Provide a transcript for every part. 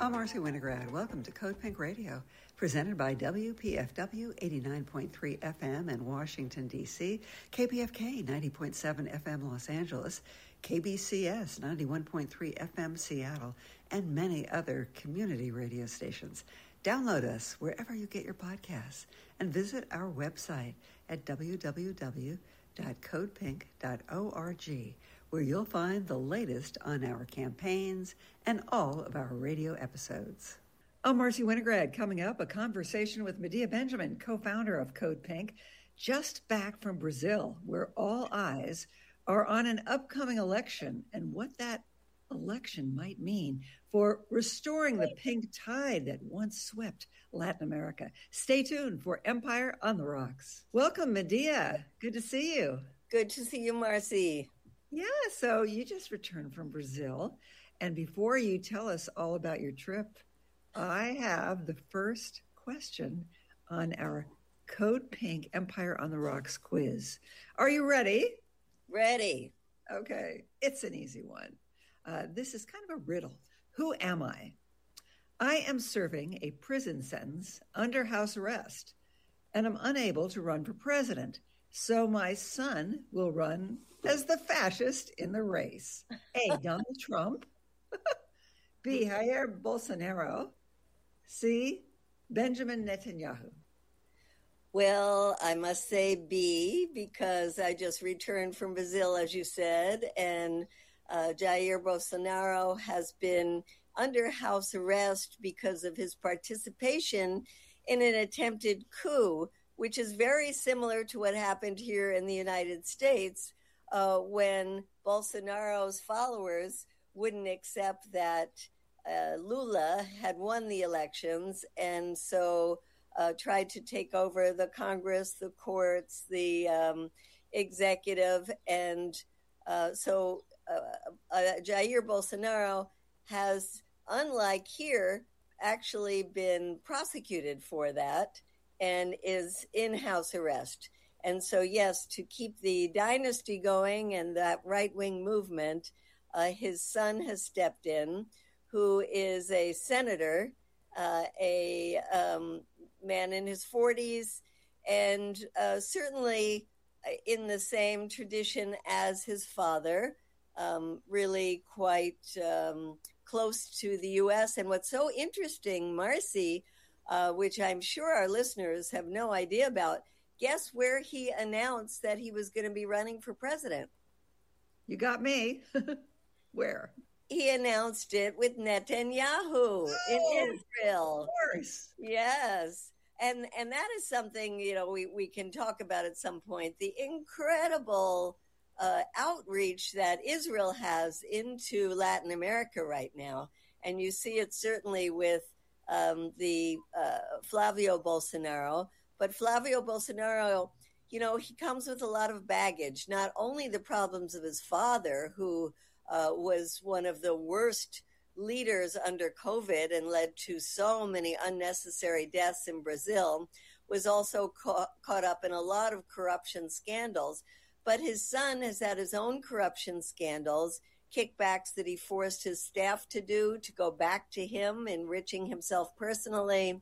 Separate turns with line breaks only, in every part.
I'm Marcy Winograd. Welcome to Code Pink Radio, presented by WPFW 89.3 FM in Washington, D.C., KPFK 90.7 FM Los Angeles, KBCS 91.3 FM Seattle, and many other community radio stations. Download us wherever you get your podcasts and visit our website at www.codepink.org, where you'll find the latest on our campaigns and all of our radio episodes. I'm Marcy Winograd. Coming up, a conversation with Medea Benjamin, co-founder of Code Pink, just back from Brazil, where all eyes are on an upcoming election and what that election might mean for restoring the pink tide that once swept Latin America. Stay tuned for Empire on the Rocks. Welcome, Medea. Good to see you.
Good to see you, Marcy.
Yeah, so you just returned from Brazil. And before you tell us all about your trip, I have the first question on our Code Pink Empire on the Rocks quiz. Are you ready?
Ready.
Okay, it's an easy one. This is kind of a riddle. Who am I? I am serving a prison sentence under house arrest, and I'm unable to run for president. So my son will run as the fascist in the race. A, Donald Trump. B, Jair Bolsonaro. C, Benjamin Netanyahu.
Well, I must say B, because I just returned from Brazil, as you said, and Jair Bolsonaro has been under house arrest because of his participation in an attempted coup, which is very similar to what happened here in the United States when Bolsonaro's followers wouldn't accept that Lula had won the elections, and so tried to take over the Congress, the courts, the executive, and so Jair Bolsonaro has, unlike here, actually been prosecuted for that and is in house arrest. And so, yes, to keep the dynasty going and that right-wing movement, his son has stepped in, who is a senator, a man in his 40s, and certainly in the same tradition as his father, really quite close to the U.S. And what's so interesting, Marcy, which I'm sure our listeners have no idea about, guess where he announced that he was going to be running for president?
You got me. Where?
He announced it with Netanyahu in Israel.
Of course.
Yes. And that is something, you know, we can talk about at some point. The incredible outreach that Israel has into Latin America right now. And you see it certainly with the Flavio Bolsonaro. But Flavio Bolsonaro, you know, he comes with a lot of baggage, not only the problems of his father, who was one of the worst leaders under COVID and led to so many unnecessary deaths in Brazil, was also caught up in a lot of corruption scandals. But his son has had his own corruption scandals, kickbacks that he forced his staff to do to go back to him, enriching himself personally,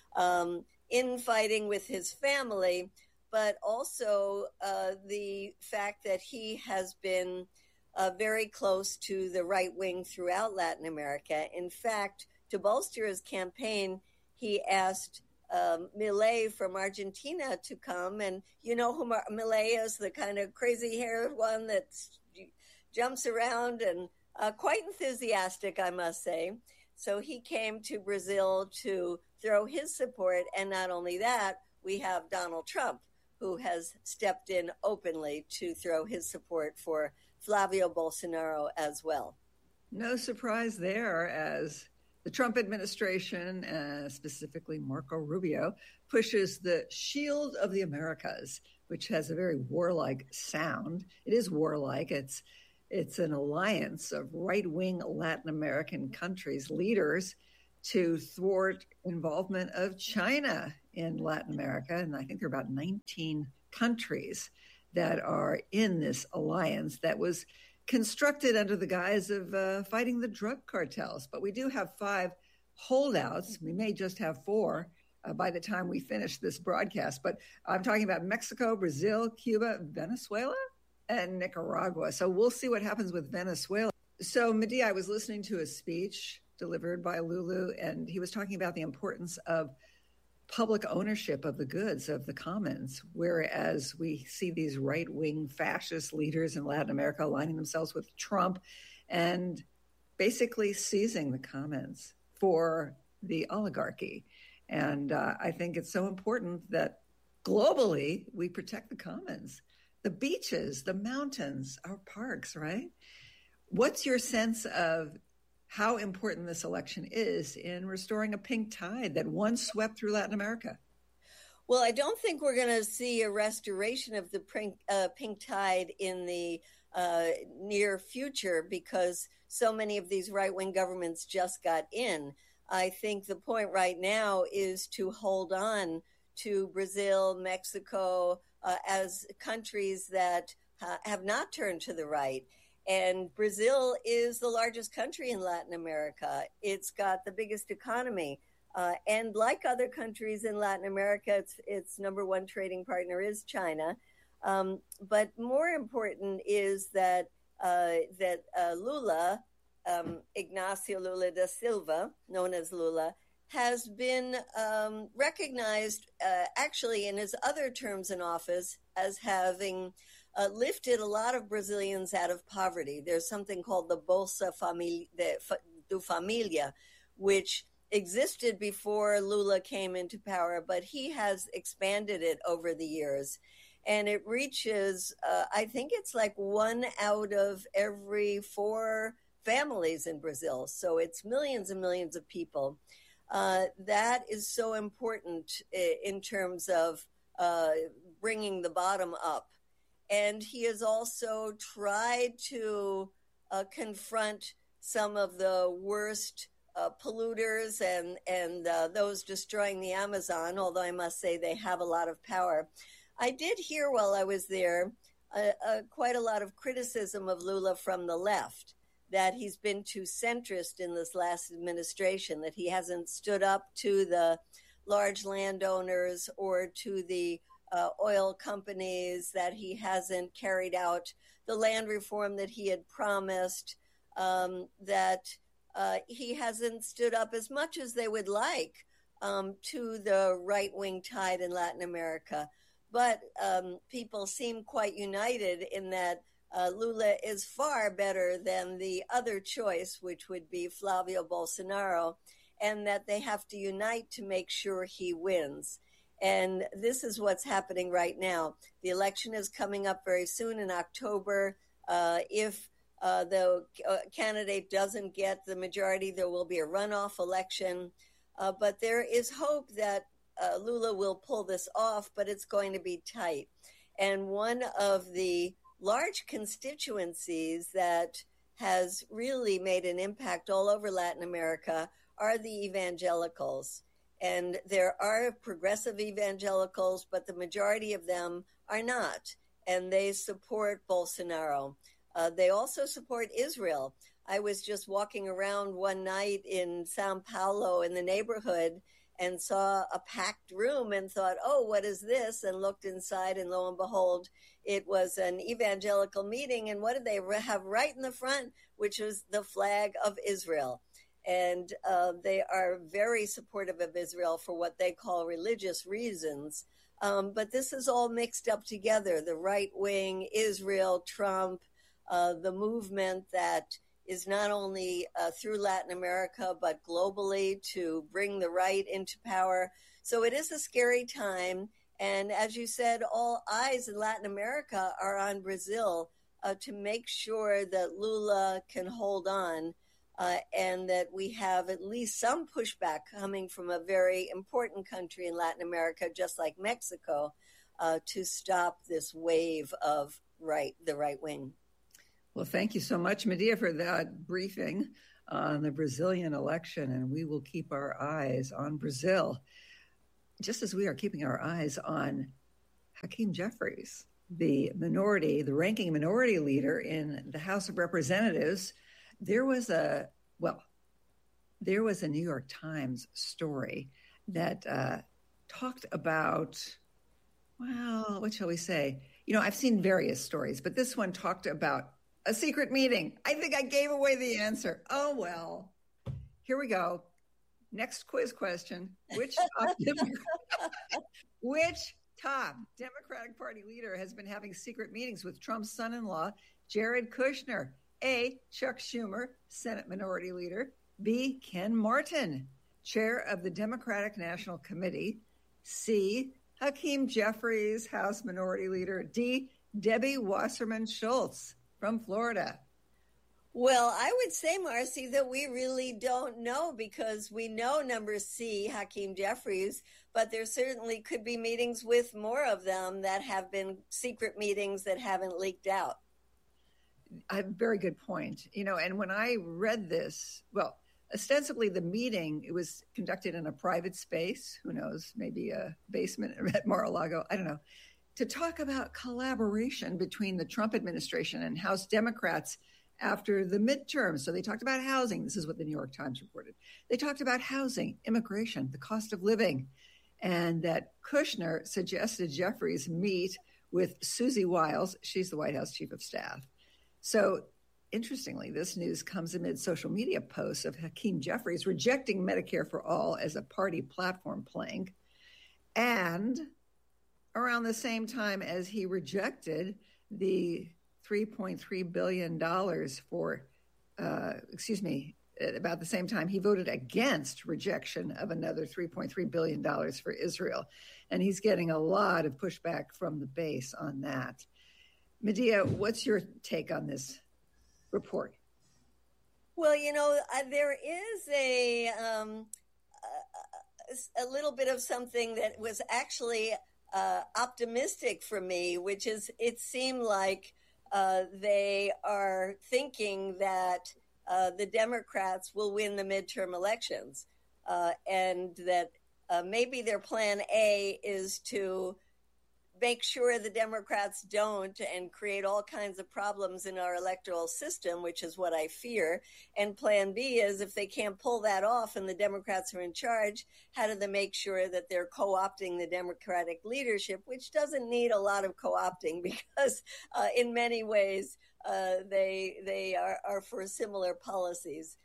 infighting with his family, but also the fact that he has been very close to the right wing throughout Latin America. In fact, to bolster his campaign, he asked Milei from Argentina to come. And you know who Milei is, the kind of crazy-haired one that jumps around and quite enthusiastic, I must say. So he came to Brazil to throw his support. And not only that, we have Donald Trump, who has stepped in openly to throw his support for Flavio Bolsonaro as well.
No surprise there, as the Trump administration, specifically Marco Rubio, pushes the Shield of the Americas, which has a very warlike sound. It is warlike. It's an alliance of right-wing Latin American countries, leaders, to thwart involvement of China in Latin America. And I think there are about 19 countries that are in this alliance that was constructed under the guise of fighting the drug cartels. But we do have 5 holdouts. We may just have 4 by the time we finish this broadcast, but I'm talking about Mexico, Brazil, Cuba, Venezuela, and Nicaragua. So we'll see what happens with Venezuela. So Medea, I was listening to a speech delivered by Lulu, and he was talking about the importance of public ownership of the goods of the commons, whereas we see these right-wing fascist leaders in Latin America aligning themselves with Trump and basically seizing the commons for the oligarchy. And I think it's so important that globally we protect the commons, the beaches, the mountains, our parks, right? What's your sense of how important this election is in restoring a pink tide that once swept through Latin America?
Well, I don't think we're going to see a restoration of the pink tide in the near future because so many of these right-wing governments just got in. I think the point right now is to hold on to Brazil, Mexico, as countries that have not turned to the right. And Brazil is the largest country in Latin America. It's got the biggest economy. And like other countries in Latin America, its number one trading partner is China. But more important is that Lula, Ignacio Lula da Silva, known as Lula, has been recognized actually in his other terms in office as having lifted a lot of Brazilians out of poverty. There's something called the Bolsa do Familia, which existed before Lula came into power, but he has expanded it over the years. And it reaches, I think it's like 1 out of every 4 families in Brazil. So it's millions and millions of people. That is so important in terms of bringing the bottom up. And he has also tried to confront some of the worst polluters and those destroying the Amazon, although I must say they have a lot of power. I did hear while I was there quite a lot of criticism of Lula from the left, that he's been too centrist in this last administration, that he hasn't stood up to the large landowners or to the oil companies, that he hasn't carried out the land reform that he had promised, that he hasn't stood up as much as they would like to the right-wing tide in Latin America. But people seem quite united in that Lula is far better than the other choice, which would be Flavio Bolsonaro, and that they have to unite to make sure he wins. And this is what's happening right now. The election is coming up very soon in October. If the candidate doesn't get the majority, there will be a runoff election. But there is hope that Lula will pull this off, but it's going to be tight. And one of the large constituencies that has really made an impact all over Latin America are the evangelicals. And there are progressive evangelicals, but the majority of them are not. And they support Bolsonaro. They also support Israel. I was just walking around one night in Sao Paulo in the neighborhood and saw a packed room and thought, oh, what is this? And looked inside, and lo and behold, it was an evangelical meeting. And what did they have right in the front? Which was the flag of Israel. And they are very supportive of Israel for what they call religious reasons. But this is all mixed up together. The right wing, Israel, Trump, the movement that is not only through Latin America, but globally to bring the right into power. So it is a scary time. And as you said, all eyes in Latin America are on Brazil to make sure that Lula can hold on and that we have at least some pushback coming from a very important country in Latin America, just like Mexico, to stop this wave of the right wing.
Well, thank you so much, Medea, for that briefing on the Brazilian election, and we will keep our eyes on Brazil, just as we are keeping our eyes on Hakeem Jeffries, the ranking minority leader in the House of Representatives. There was there was a New York Times story that talked about, well, what shall we say? I've seen various stories, but this one talked about a secret meeting. I think I gave away the answer. Oh, well, here we go. Next quiz question. Which top Democratic Party leader has been having secret meetings with Trump's son-in-law, Jared Kushner? A, Chuck Schumer, Senate Minority Leader. B, Ken Martin, chair of the Democratic National Committee. C, Hakeem Jeffries, House Minority Leader. D, Debbie Wasserman Schultz from Florida.
Well, I would say, Marcy, that we really don't know, because we know number C, Hakeem Jeffries, but there certainly could be meetings with more of them that have been secret meetings that haven't leaked out.
A very good point. And when I read this, well, ostensibly the meeting, it was conducted in a private space, who knows, maybe a basement at Mar-a-Lago, I don't know, to talk about collaboration between the Trump administration and House Democrats after the midterms. So they talked about housing. This is what the New York Times reported. They talked about housing, immigration, the cost of living, and that Kushner suggested Jeffries meet with Susie Wiles. She's the White House chief of staff. So interestingly, this news comes amid social media posts of Hakeem Jeffries rejecting Medicare for All as a party platform plank, and around the same time as he rejected the $3.3 billion about the same time he voted against rejection of another $3.3 billion for Israel. And he's getting a lot of pushback from the base on that. Medea, what's your take on this report?
Well, there is a little bit of something that was actually optimistic for me, which is it seemed like they are thinking that the Democrats will win the midterm elections, and that maybe their plan A is to make sure the Democrats don't and create all kinds of problems in our electoral system, which is what I fear. And plan B is, if they can't pull that off and the Democrats are in charge, how do they make sure that they're co-opting the Democratic leadership, which doesn't need a lot of co-opting, because in many ways they are for similar policies.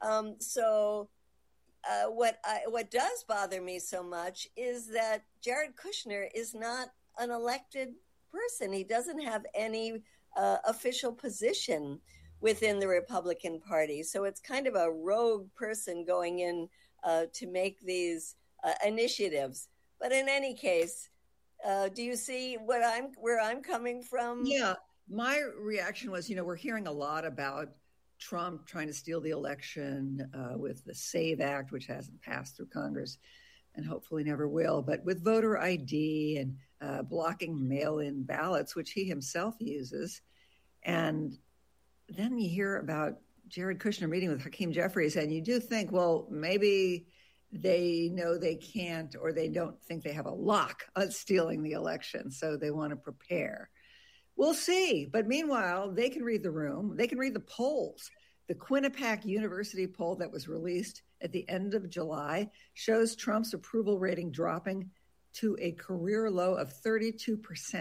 What does bother me so much is that Jared Kushner is not an elected person. He doesn't have any official position within the Republican Party. So it's kind of a rogue person going in to make these initiatives. But in any case, do you see where I'm coming from?
Yeah, my reaction was, we're hearing a lot about Trump trying to steal the election with the SAVE Act, which hasn't passed through Congress and hopefully never will, but with voter ID and blocking mail-in ballots, which he himself uses. And then you hear about Jared Kushner meeting with Hakeem Jeffries, and you do think, well, maybe they know they can't, or they don't think they have a lock on stealing the election, so they want to prepare. We'll see. But meanwhile, they can read the room. They can read the polls. The Quinnipiac University poll that was released at the end of July shows Trump's approval rating dropping to a career low of 32%,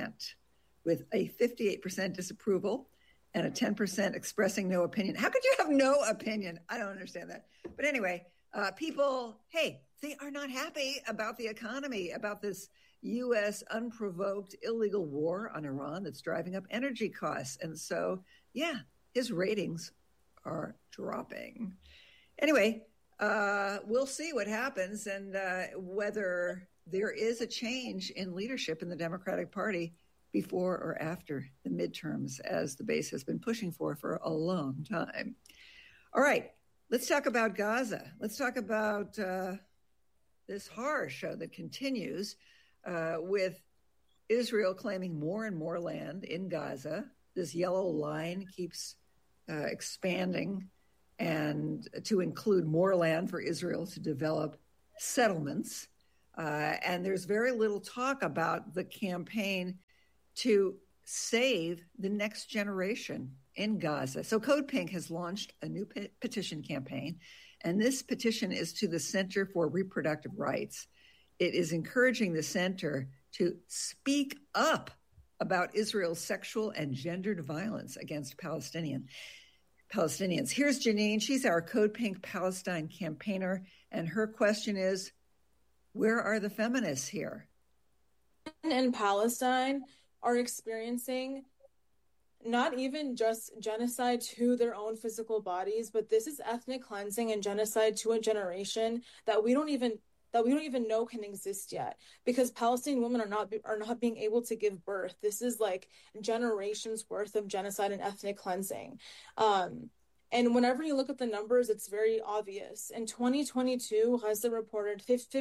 with a 58% disapproval and a 10% expressing no opinion. How could you have no opinion? I don't understand that. But anyway, people, hey, they are not happy about the economy, about this U.S. unprovoked illegal war on Iran that's driving up energy costs. And so, yeah, his ratings are dropping. Anyway, we'll see what happens and whether there is a change in leadership in the Democratic Party before or after the midterms, as the base has been pushing for a long time. All right, let's talk about Gaza. Let's talk about this horror show that continues with Israel claiming more and more land in Gaza. This yellow line keeps expanding, and to include more land for Israel to develop settlements. And there's very little talk about the campaign to save the next generation in Gaza. So Code Pink has launched a new petition campaign, And this petition is to the Center for Reproductive Rights. It is encouraging the center to speak up about Israel's sexual and gendered violence against Palestinians. Here's Janine. She's our Code Pink Palestine campaigner, and her question is, where are the feminists here?
In Palestine are experiencing not even just genocide to their own physical bodies, but this is ethnic cleansing and genocide to a generation that we don't even know can exist yet, because Palestinian women are not being able to give birth. This is like generations worth of genocide and ethnic cleansing. And whenever you look at the numbers, it's very obvious. In 2022, Gaza reported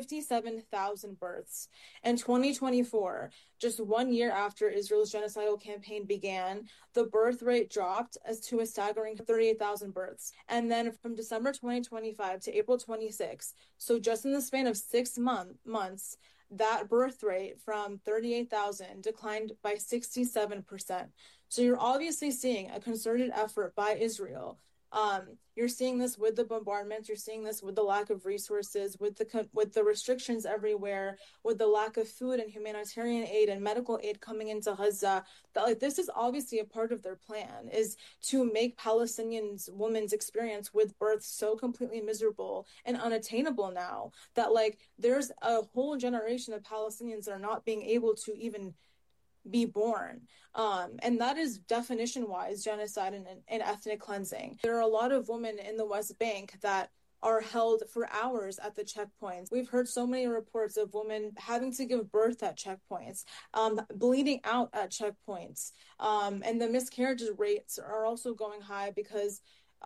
57,000 births. In 2024, just 1 year after Israel's genocidal campaign began, the birth rate dropped to a staggering 38,000 births. And then from December 2025 to April 26, so just in the span of 6 months, that birth rate from 38,000 declined by 67%. So you're obviously seeing a concerted effort by Israel. You're seeing this with the bombardments. You're seeing this with the lack of resources, with the restrictions everywhere, with the lack of food and humanitarian aid and medical aid coming into Gaza. That this is obviously a part of their plan, is to make Palestinian women's experience with birth so completely miserable and unattainable now that there's a whole generation of Palestinians that are not being able to even be born. And that is definition-wise genocide and ethnic cleansing. There are a lot of women in the West Bank that are held for hours at the checkpoints. We've heard so many reports of women having to give birth at checkpoints, bleeding out at checkpoints. And the miscarriage rates are also going high because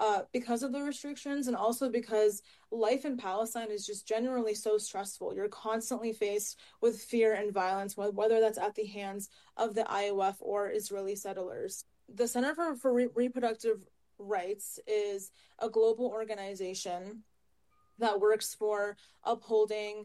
of the restrictions, and also because life in Palestine is just generally so stressful. You're constantly faced with fear and violence, whether that's at the hands of the IOF or Israeli settlers. The Center for Reproductive Rights is a global organization that works for upholding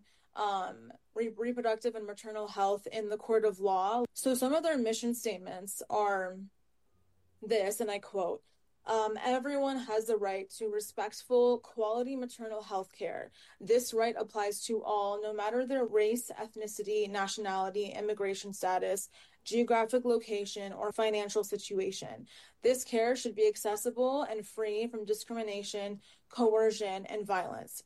reproductive and maternal health in the court of law. So some of their mission statements are this, and I quote, everyone has the right to respectful, quality maternal health care. This right applies to all, no matter their race, ethnicity, nationality, immigration status, geographic location, or financial situation. This care should be accessible and free from discrimination, coercion, and violence.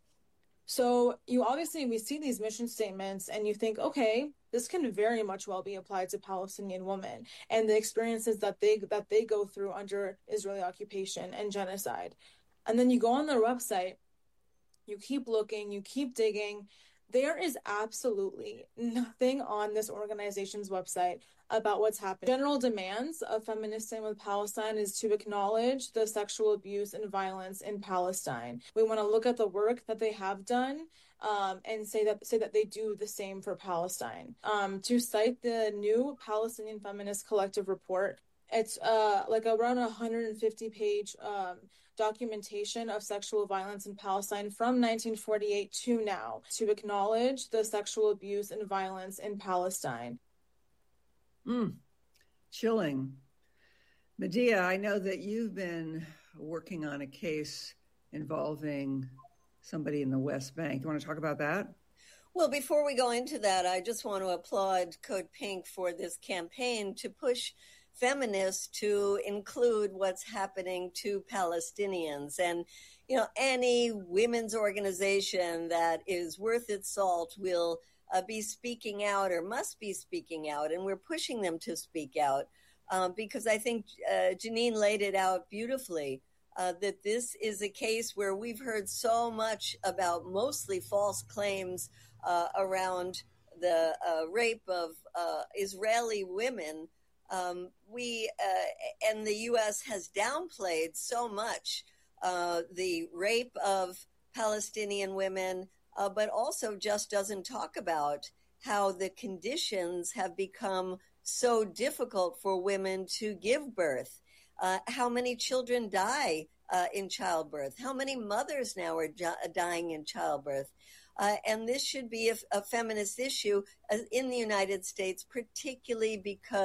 So we see these mission statements and you think, okay, this can very much well be applied to Palestinian women and the experiences that they go through under Israeli occupation and genocide. And then you go on their website, you keep looking, you keep digging. There is absolutely nothing on this organization's website about what's happening. General demands of Feminists Stand with Palestine is to acknowledge the sexual abuse and violence in Palestine. We want to look at the work that they have done and say that they do the same for Palestine. To cite the new Palestinian Feminist Collective report, it's around 150-page documentation of sexual violence in Palestine from 1948 to now, to acknowledge the sexual abuse and violence in Palestine.
Chilling. Medea, I know that you've been working on a case involving somebody in the West Bank. You want to talk about that?
Well, before we go into that, I just want to applaud Code Pink for this campaign to push feminists to include what's happening to Palestinians. And, any women's organization that is worth its salt will be speaking out, or must be speaking out, and we're pushing them to speak out because I think Janine laid it out beautifully, that this is a case where we've heard so much about mostly false claims around the rape of Israeli women. We and the U.S. has downplayed so much the rape of Palestinian women, but also just doesn't talk about how the conditions have become so difficult for women to give birth, how many children die in childbirth, how many mothers now are dying in childbirth. And this should be a feminist issue in the United States, particularly because